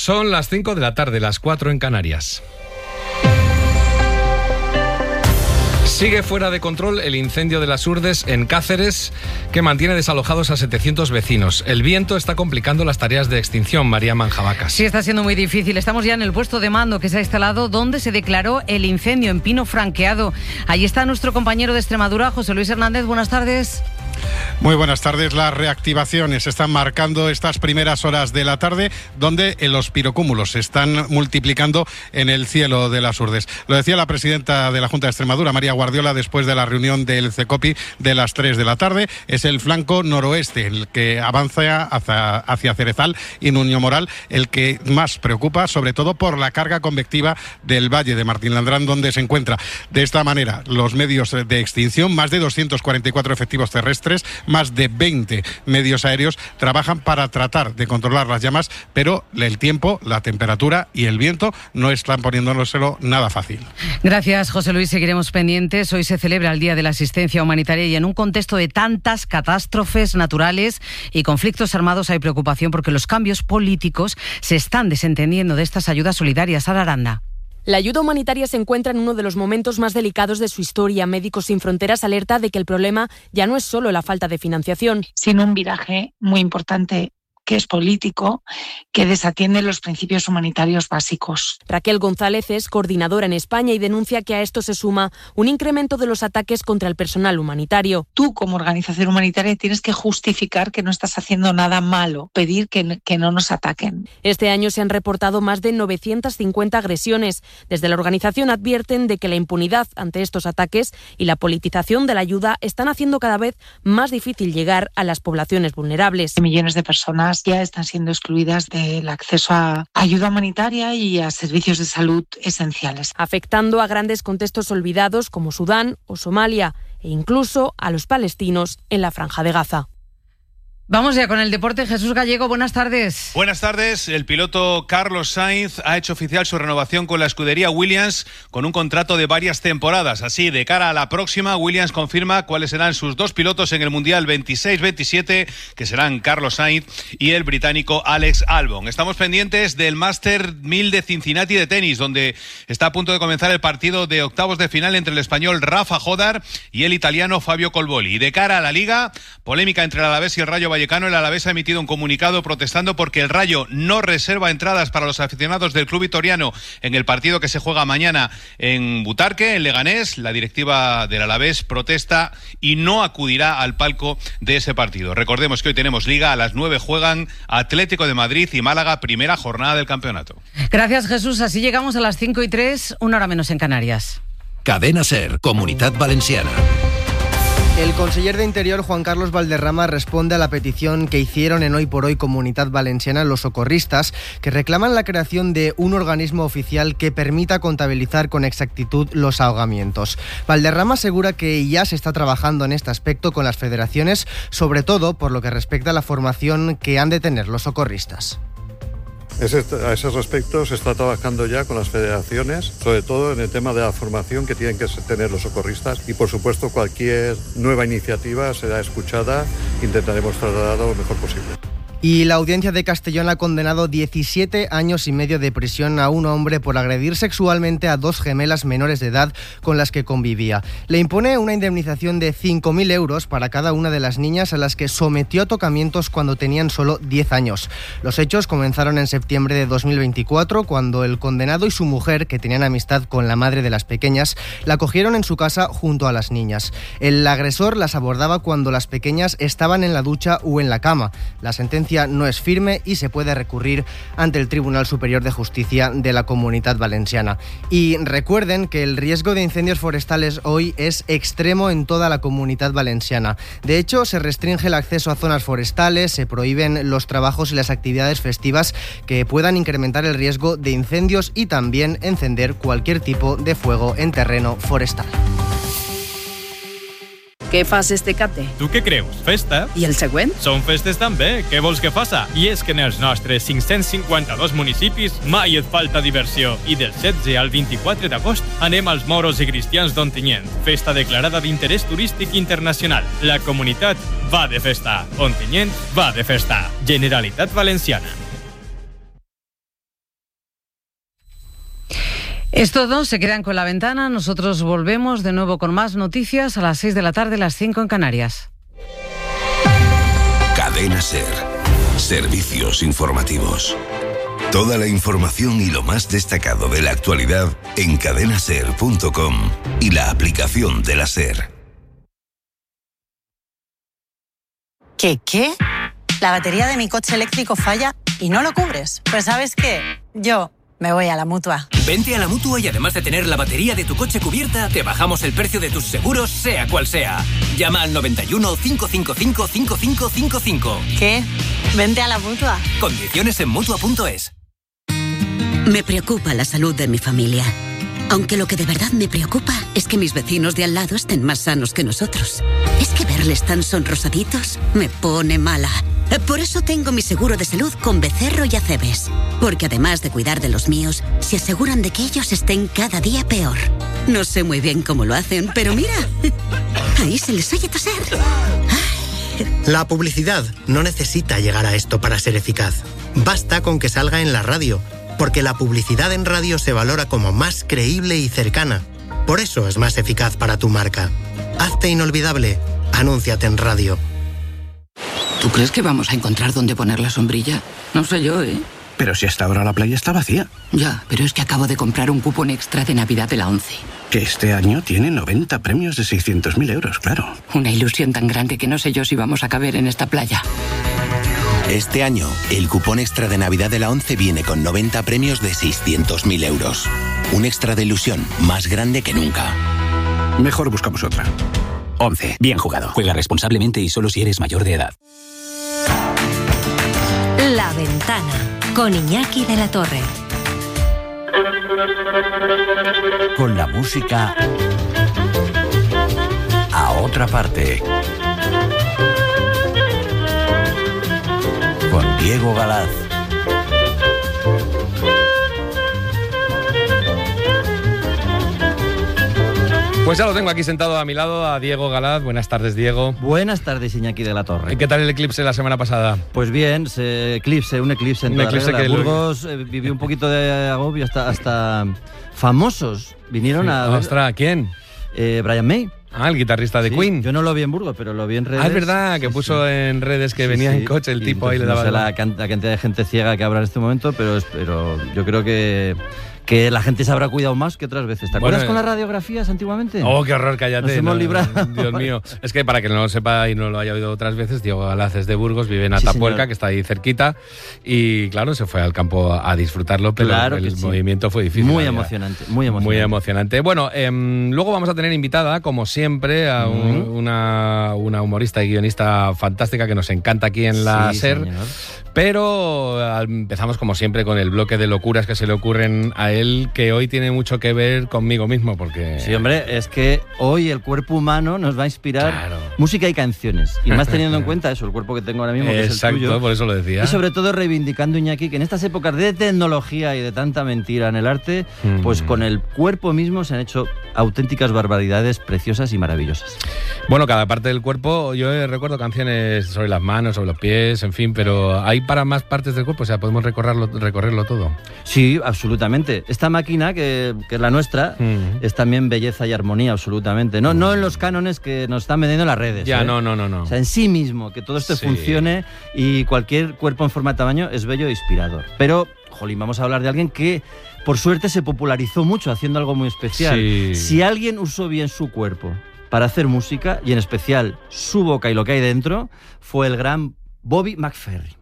Son las 5 de la tarde, las 4 en Canarias. Sigue fuera de control el incendio de las Urdes en Cáceres, que mantiene desalojados a 700 vecinos. El viento está complicando las tareas de extinción, María Manjabacas. Sí, está siendo muy difícil. Estamos ya en el puesto de mando que se ha instalado donde se declaró el incendio en Pino Franqueado. Allí está nuestro compañero de Extremadura, José Luis Hernández. Buenas tardes. Muy buenas tardes. Las reactivaciones están marcando estas primeras horas de la tarde, donde los pirocúmulos se están multiplicando en el cielo de las Urdes. Lo decía la presidenta de la Junta de Extremadura, María Guardiola, después de la reunión del CECOPI de las 3 de la tarde. Es el flanco noroeste el que avanza hacia Cerezal y Nuño Moral, el que más preocupa, sobre todo por la carga convectiva del Valle de Martín Landrán, donde se encuentra. De esta manera, los medios de extinción, más de 244 efectivos terrestres, más de 20 medios aéreos, trabajan para tratar de controlar las llamas, pero el tiempo, la temperatura y el viento no están poniéndoselo nada fácil. Gracias, José Luis. Seguiremos pendientes. Hoy se celebra el Día de la Asistencia Humanitaria y en un contexto de tantas catástrofes naturales y conflictos armados hay preocupación porque los cambios políticos se están desentendiendo de estas ayudas solidarias. Sara Aranda. La ayuda humanitaria se encuentra en uno de los momentos más delicados de su historia. Médicos Sin Fronteras alerta de que el problema ya no es solo la falta de financiación, sino un viraje muy importante que es político, que desatiende los principios humanitarios básicos. Raquel González es coordinadora en España y denuncia que a esto se suma un incremento de los ataques contra el personal humanitario. Tú, como organización humanitaria, tienes que justificar que no estás haciendo nada malo, pedir que no nos ataquen. Este año se han reportado más de 950 agresiones. Desde la organización advierten de que la impunidad ante estos ataques y la politización de la ayuda están haciendo cada vez más difícil llegar a las poblaciones vulnerables. Millones de personas ya están siendo excluidas del acceso a ayuda humanitaria y a servicios de salud esenciales, afectando a grandes contextos olvidados como Sudán o Somalia e incluso a los palestinos en la Franja de Gaza. Vamos ya con el deporte. Jesús Gallego, buenas tardes. Buenas tardes. El piloto Carlos Sainz ha hecho oficial su renovación con la escudería Williams con un contrato de varias temporadas. Así, de cara a la próxima, Williams confirma cuáles serán sus dos pilotos en el Mundial 26-27, que serán Carlos Sainz y el británico Alex Albon. Estamos pendientes del Master 1000 de Cincinnati de tenis, donde está a punto de comenzar el partido de octavos de final entre el español Rafa Jodar y el italiano Fabio Colboli. Y de cara a la Liga, polémica entre el Alavés y el Rayo Vallecano. El Alavés ha emitido un comunicado protestando porque el Rayo no reserva entradas para los aficionados del club vitoriano en el partido que se juega mañana en Butarque, en Leganés. La directiva del Alavés protesta y no acudirá al palco de ese partido. Recordemos que hoy tenemos Liga, a las 9 juegan Atlético de Madrid y Málaga, primera jornada del campeonato. Gracias, Jesús. Así llegamos a las 5:03, una hora menos en Canarias. Cadena SER, Comunitat Valenciana. El conseller de Interior, Juan Carlos Valderrama, responde a la petición que hicieron en Hoy por Hoy Comunitat Valenciana los socorristas, que reclaman la creación de un organismo oficial que permita contabilizar con exactitud los ahogamientos. Valderrama asegura que ya se está trabajando en este aspecto con las federaciones, sobre todo por lo que respecta a la formación que han de tener los socorristas. A ese respecto se está trabajando ya con las federaciones, sobre todo en el tema de la formación que tienen que tener los socorristas y por supuesto cualquier nueva iniciativa será escuchada, intentaremos trasladarla lo mejor posible. Y la audiencia de Castellón ha condenado 17 años y medio de prisión a un hombre por agredir sexualmente a dos gemelas menores de edad con las que convivía. Le impone una indemnización de 5.000 euros para cada una de las niñas a las que sometió a tocamientos cuando tenían solo 10 años. Los hechos comenzaron en septiembre de 2024, cuando el condenado y su mujer, que tenían amistad con la madre de las pequeñas, la acogieron en su casa junto a las niñas. El agresor las abordaba cuando las pequeñas estaban en la ducha o en la cama. La sentencia no es firme y se puede recurrir ante el Tribunal Superior de Justicia de la Comunitat Valenciana. Y recuerden que el riesgo de incendios forestales hoy es extremo en toda la Comunitat Valenciana. De hecho, se restringe el acceso a zonas forestales, se prohíben los trabajos y las actividades festivas que puedan incrementar el riesgo de incendios y también encender cualquier tipo de fuego en terreno forestal. Què fas este cate? Tu què creus? Festa? I el següent? Són festes també, què vols que faça? I és que en els nostres 552 municipis mai et falta diversió. I del 16 al 24 d'agost anem als Moros i Cristians d'Ontinyent, festa declarada d'interès turístic internacional. La comunitat va de festa. Ontinyent va de festa. Generalitat Valenciana. Es todo, se quedan con La Ventana. Nosotros volvemos de nuevo con más noticias a las 6 de la tarde, las 5 en Canarias. Cadena SER. Servicios informativos. Toda la información y lo más destacado de la actualidad en cadenaser.com y la aplicación de la SER. ¿Qué? La batería de mi coche eléctrico falla y no lo cubres. Pues ¿sabes qué? Yo me voy a la Mutua. Vente a la Mutua y además de tener la batería de tu coche cubierta, te bajamos el precio de tus seguros, sea cual sea. Llama al 91 555 5555. ¿Qué? Vente a la Mutua. Condiciones en Mutua.es. Me preocupa la salud de mi familia. Aunque lo que de verdad me preocupa es que mis vecinos de al lado estén más sanos que nosotros. Es que verles tan sonrosaditos me pone mala. Por eso tengo mi seguro de salud con Becerro y Acebes. Porque además de cuidar de los míos, se aseguran de que ellos estén cada día peor. No sé muy bien cómo lo hacen, pero mira, ahí se les oye toser. La publicidad no necesita llegar a esto para ser eficaz. Basta con que salga en la radio, porque la publicidad en radio se valora como más creíble y cercana. Por eso es más eficaz para tu marca. Hazte inolvidable. Anúnciate en radio. ¿Tú crees que vamos a encontrar dónde poner la sombrilla? No sé yo, ¿eh? Pero si hasta ahora la playa está vacía. Ya, pero es que acabo de comprar un cupón extra de Navidad de la ONCE. Que este año tiene 90 premios de 600.000 euros, claro. Una ilusión tan grande que no sé yo si vamos a caber en esta playa. Este año, el cupón extra de Navidad de la ONCE viene con 90 premios de 600.000 euros. Un extra de ilusión más grande que nunca. Mejor buscamos otra. ONCE. Bien jugado. Juega responsablemente y solo si eres mayor de edad. La Ventana, con Iñaki de la Torre. Con la música a otra parte. Con Diego Galaz. Pues ya lo tengo aquí sentado a mi lado, a Diego Galaz. Buenas tardes, Diego. Buenas tardes, Iñaki de la Torre. ¿Qué tal el eclipse la semana pasada? Pues bien, un eclipse en toda regla. Burgos vivió un poquito de agobio, hasta famosos vinieron a... Ostras, ¿quién? Brian May. Ah, el guitarrista de Queen. Yo no lo vi en Burgos, pero lo vi en redes. Ah, es verdad, que puso en redes que venía en coche el tipo ahí le daba... No sé la cantidad de gente ciega que habrá en este momento, pero yo creo que la gente se habrá cuidado más que otras veces. ¿Te acuerdas con las radiografías antiguamente? Oh, qué horror, cállate. Nos hemos librado. Dios mío. Es que para que no lo sepa y no lo haya oído otras veces, Diego Galaz es de Burgos, vive en Atapuerca, que está ahí cerquita, y claro, se fue al campo a disfrutarlo, pero claro el movimiento fue difícil. Muy emocionante. Muy emocionante. Bueno, luego vamos a tener invitada, como siempre, a una humorista y guionista fantástica que nos encanta aquí en la SER. Señor. Pero empezamos como siempre con el bloque de locuras que se le ocurren a él, que hoy tiene mucho que ver conmigo mismo, porque... Sí, hombre, es que hoy el cuerpo humano nos va a inspirar música y canciones, y más teniendo en cuenta eso, el cuerpo que tengo ahora mismo, que es el tuyo. Por eso lo decía. Y sobre todo reivindicando, Iñaki, que en estas épocas de tecnología y de tanta mentira en el arte, pues con el cuerpo mismo se han hecho auténticas barbaridades preciosas y maravillosas. Bueno, cada parte del cuerpo, yo recuerdo canciones sobre las manos, sobre los pies, en fin, pero hay para más partes del cuerpo, o sea, podemos recorrerlo todo. Sí, absolutamente. Esta máquina, que es la nuestra, es también belleza y armonía, absolutamente. No en los cánones que nos están vendiendo las redes. Ya, no. O sea, en sí mismo, que todo esto funcione, y cualquier cuerpo en forma de tamaño es bello e inspirador. Pero, jolín, vamos a hablar de alguien que, por suerte, se popularizó mucho haciendo algo muy especial. Sí. Si alguien usó bien su cuerpo para hacer música, y en especial su boca y lo que hay dentro, fue el gran Bobby McFerrin.